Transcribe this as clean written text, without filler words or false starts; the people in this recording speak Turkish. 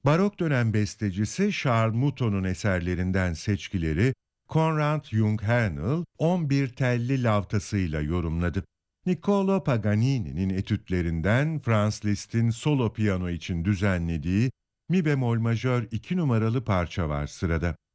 Barok dönem bestecisi Charles Mouton'un eserlerinden seçkileri Konrad Junghernl 11 telli lavtasıyla yorumladı. Niccolo Paganini'nin etütlerinden Franz Liszt'in solo piyano için düzenlediği mi bemol majör 2 numaralı parça var sırada.